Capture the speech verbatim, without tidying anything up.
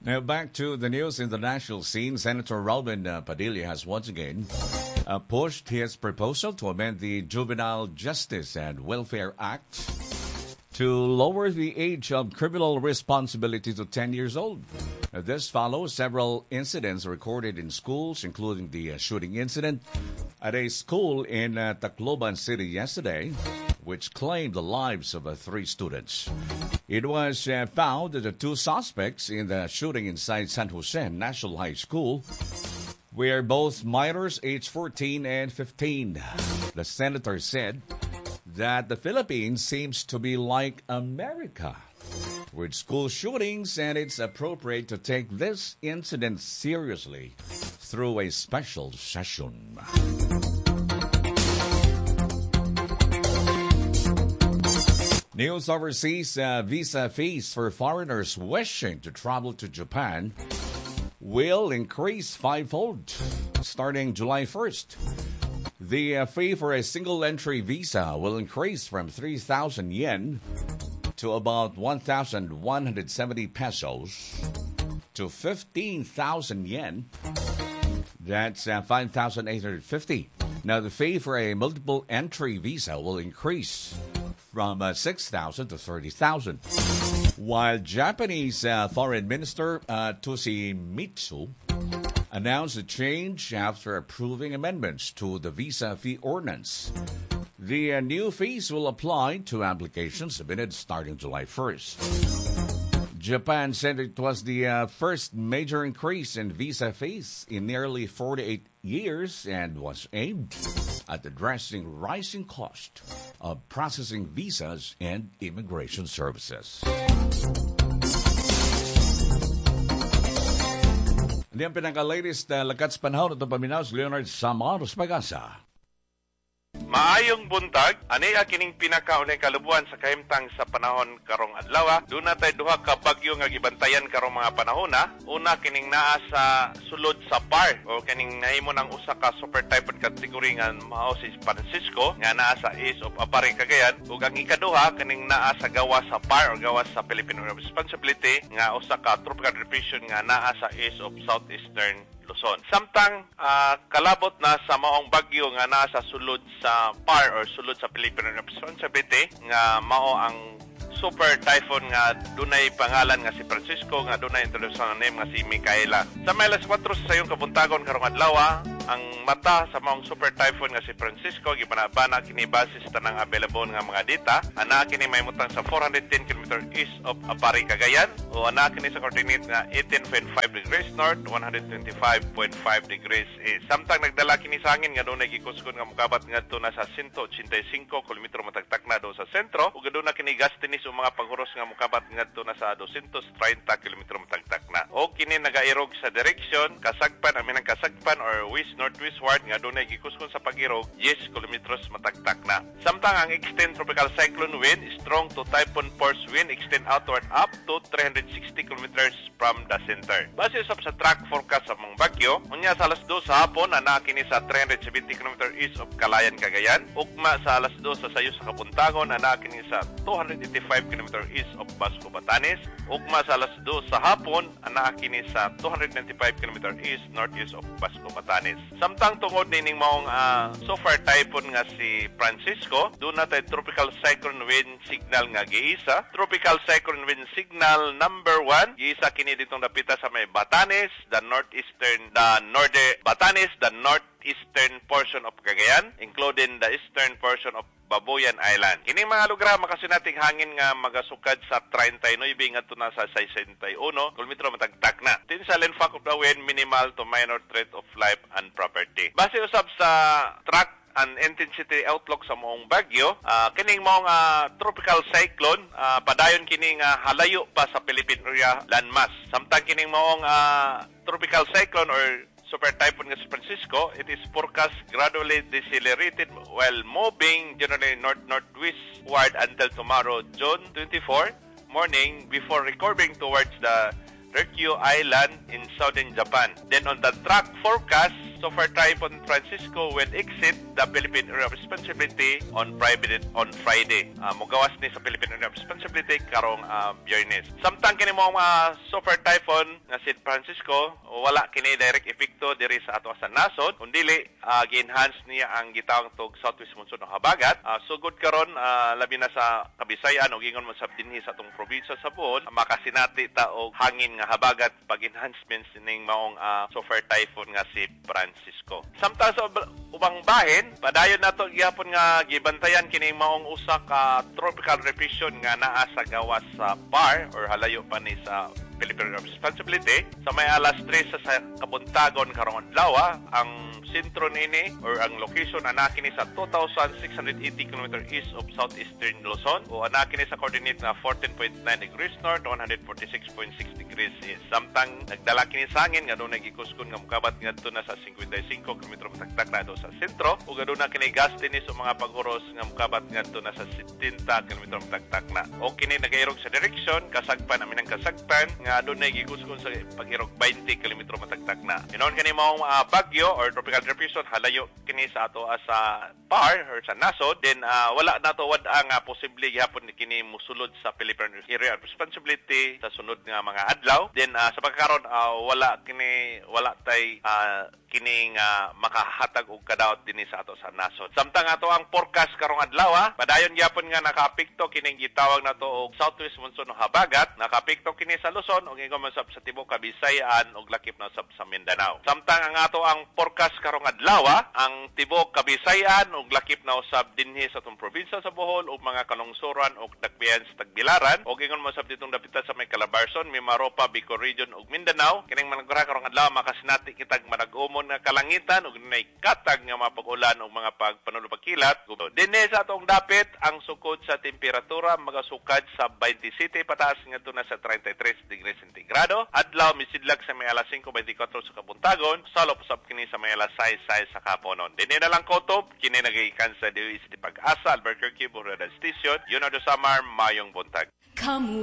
Now back to the news in the national scene. Senator Robin uh, Padilla has once again uh, pushed his proposal to amend the Juvenile Justice and Welfare Act to lower the age of criminal responsibility to ten years old. Now, this follows several incidents recorded in schools, including the uh, shooting incident at a school in uh, Tacloban City yesterday, which claimed the lives of uh, three students. It was uh, found that the two suspects in the shooting inside San Jose National High School were both minors aged fourteen and fifteen. The senator said that the Philippines seems to be like America with school shootings, and it's appropriate to take this incident seriously through a special session. News overseas, uh, visa fees for foreigners wishing to travel to Japan will increase fivefold starting July first. The uh, fee for a single entry visa will increase from three thousand yen to about one thousand one hundred seventy pesos to fifteen thousand yen. That's uh, five thousand eight hundred fifty. Now, the fee for a multiple entry visa will increase from uh, six thousand to thirty thousand. While Japanese uh, Foreign Minister uh, Toshimitsu announced the change after approving amendments to the visa fee ordinance. The uh, new fees will apply to applications submitted starting July first. Japan said it was the uh, first major increase in visa fees in nearly forty-eight years and was aimed at addressing rising cost of processing visas and immigration services. Hindi ang pinaka-latest uh, lakat sa panahon ito paminaw si Leonard Samaros Pagasa. Maayong buntag, ani kining pinakaunay kalubuan sa kahimtang sa panahon karong adlaw. Doon na tayo duha ka bagyo nga gibantayan karong mga panahona. Una kining naa sa sulod sa P A R o kining nahimo ng usa ka super typhoon category nga mao si Francisco nga naa sa east of Apari, Cagayan. Ug ang ikaduha kining naa sa gawas sa P A R o gawas sa Philippine Responsibility nga usa ka tropical depression nga naa sa east of southeastern Luzon. Samtang uh, kalabot na sa maong bagyo nga nasa sulod sa P A R or sulod sa Philippine Responsibility nga mao ang super typhoon nga dunay pangalan nga si Francisco nga dunay international name nga si Micaela. Sa may alas kwatro sa sayong kabuntagon karong adlaw, ang mata sa maong super typhoon nga si Francisco gibanabana kini base sa tanang available nga mga data. Ana kini mahimutang sa four hundred ten kilometers east of Apari, Cagayan o ana kini sa coordinate nga eighteen point five degrees north, one hundred twenty-five point five degrees east. Samtang nagdala kini sa hangin nga dunay gikuskon nga mokabat ngadto na sa one hundred eighty-five kilometers matagtak na do sa sentro ug aduna kini gastinis o mga paghuros nga mokabat ngadto na sa two hundred thirty kilometers matagtak na. O kini nagairog sa direksyon kasagpan amin ang kasagpan or west northwestward nga dunay gikuskon sa pag-irog ten kilometers matagtak na. Samtang ang extend tropical cyclone wind strong to typhoon force wind extend outward up to three hundred sixty kilometers from the center. Base sa track forecast sa mga bagyo, unya sa alas dos sa hapon ana kini sa three hundred seventy kilometers east of Calayan, Cagayan. Ugma sa alas dos sa sayo sa Kabuntagon ana kini sa two hundred eighty-five kilometers east of Basco, Batanes. Ugma sa alas dos sa hapon ana kini sa two hundred ninety-five kilometers east northeast of Basco, Batanes. Samtang tungod nining maong uh, so far typhoon nga si Francisco, doon na tayo tropical cyclone wind signal nga giisa. Tropical cyclone wind signal number one, giisa kini ditong dapita sa may Batanes, the northeastern, the northern Batanes, the northeastern portion of Cagayan, including the eastern portion of Babuyan Island. Kining mga lugar makasinating hangin nga magasukad sa thirty-nine ngadto na sa sixty-one kilometro matagtak na. Tinsa landfall of the wind minimal to minor threat of life and property. Base usab sa track and intensity outlook sa moong bagyo, uh, kining moong uh, tropical cyclone uh, padayon kining uh, halayo pa sa Philippine area landmass. Samtang kining moong uh, tropical cyclone or super typhoon nga si Francisco, it is forecast gradually decelerated while moving generally north-northwestward until tomorrow, June twenty-fourth morning before recurving towards the Ryukyu Island in southern Japan. Then on the track forecast, Super Typhoon Francisco will exit the Philippine Area of Responsibility on Friday. On Friday. Uh, mugawas ni sa Philippine Area of Responsibility karong uh, Biyernes. Samtang kini mo mga Super Typhoon nga si Francisco, wala kini direct epekto diri sa ato sa nasod, kundili uh, gi-enhance niya ang gitawag tog southwest monsoon ng habagat. Uh, sugod karon uh, labi na sa Kabisayan o gingon mo sa dinhi sa atong probinsya sa Bohol, uh, makasinati ta og hangin nga habagat pag-enhancements ning maong uh, Super Typhoon nga si Francisco. Samtang sa ubang bahin, padayon nato gihapon nga gibantayan kini maong usa ka tropical depression nga naa sa gawas sa bar or halayo pa ni sa Philippine Area of Responsibility. Sa may alas tres sa kabuntagon karong adlaw, ang sentro nini or ang location anak kini sa two thousand six hundred eighty kilometers east of southeastern Luzon o anak kini sa coordinate na fourteen point nine degrees north, one hundred forty-six point six degrees east. Samtang nagdala kini sa hangin nga doon nagikuskon nga mukabat ngadto na sa fifty-five kilometers matagtak na do sa sentro ug aduna na kini gasti ni sa mga paghuros nga mukabat ngadto na sa seventy kilometers matagtak na. O kini nagairog sa direksyon kasagpan namin ang kasagpan nga doon nagikuskon sa pagirog twenty kilometers matagtak na. Inon kani mao uh, bagyo or tropical depression halayo kini sa ato uh, sa par or sa nasod, then uh, wala na to wad ang uh, posible gihapon kini musulod sa Philippine Area of Responsibility sa sunod nga mga adlaw. Then uh, sa pagkakaroon uh, wala kini wala tay uh, kining uh, makahatag og kadaot dinhi sa ato sa nasod. Samtang ato ang forecast karong adlaw, padayon gyapon nga nakaapekto kining gitawag nato og southwest monsoon o habagat, nakaapekto kini sa Luzon ug ingon man sa tibuok Kabisayan ug lakip na sab sa Mindanao. Samtang ang ato ang forecast karong adlaw, ang tibuok Kabisayan ug lakip na usab dinhi sa atong probinsya sa Bohol ug mga kalungsuran ug dakbayan sa Tagbilaran ug ingon man sab ditong dapitan sa may Calabarzon, Mimaropa, Bicol Region ug Mindanao. Kining managura karong adlaw makasinati kitag manag-umon nga kalangitan ug nay katag nga mapag-ulan ug mga pagpanulupagkilat. Dinhi sa atong dapit ang sukod sa temperatura magasukad sa twenty-seven pataas ngadto na sa thirty-three degrees sentigrado. Adlaw misidlag sa may alas five twenty-four sa kabuntagon, salop usab kini sa may alas six sa kaponon. Dinhi na lang kotob kini nagikan sa D O S T Pag-asa Albuquerque Borada Station. Yun na do Samar mayong buntag.